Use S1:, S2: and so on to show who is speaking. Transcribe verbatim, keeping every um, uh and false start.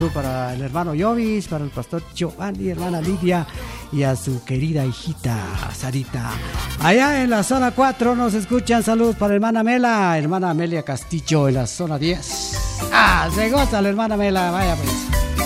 S1: saludo para el hermano Yovis, para el pastor Giovanni, hermana Lidia y a su querida hijita Sarita. Allá en la zona cuatro nos escuchan. Saludos para hermana Mela, hermana Amelia Castillo en la zona diez. Ah, se goza la hermana Mela, vaya pues.